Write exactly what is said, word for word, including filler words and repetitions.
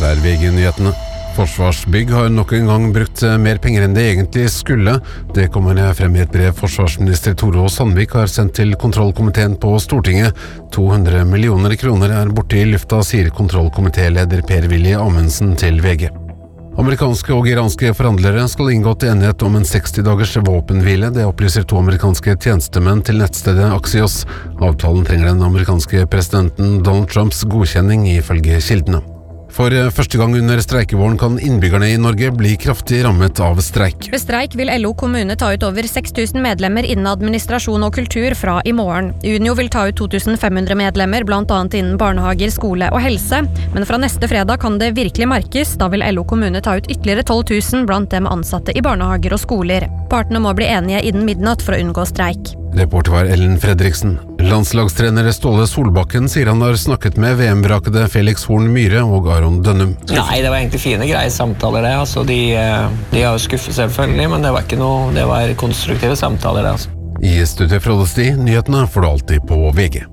Her er V G-nyhetene. Forsvarsbygg har nok en gang brukt mer penger enn det egentlig skulle. Det kommer frem i et brev forsvarsminister Tore Sandvik har sendt til kontrollkomiteen på Stortinget. to hundre millioner kroner er borte i lufta, sier kontrollkomitéleder Per-Willy Amundsen til V G. Amerikanske og iranske forhandlere skal inngå til enighet om en seksti dagers våpenhvile. Det opplyser to amerikanske tjenestemenn til nettstedet Axios. Avtalen trenger den amerikanske presidenten Donald Trumps godkjenning, ifølge kildene. For første gang under streikevåren kan innbyggerne i Norge bli kraftig rammet av streik. Ved streik vil L O kommune ta ut over seks tusen medlemmer innen administrasjon og kultur fra i morgen. Unio vil ta ut to tusen fem hundre medlemmer, blant annet innen barnehager, skole og helse. Men fra neste fredag kan det virkelig merkes. Da vil L O kommune ta ut ytterligere tolv tusen blant dem ansatte i barnehager og skoler. Partene må bli enige innen midnatt for å unngå streik. Reporter var Ellen Fredriksen. Landslagstrener Ståle Solbakken sier han har snakket med V M-vrakede Felix Horn Myhre og Aron Dønnum. Nei, det var egentlig fine, greie samtaler det. Altså, de, de har jo skuffet selvfølgelig, men det var ikke noe, det var konstruktive samtaler det. Altså. I studiet fra Odyssey, nyhetene får du alltid på V G.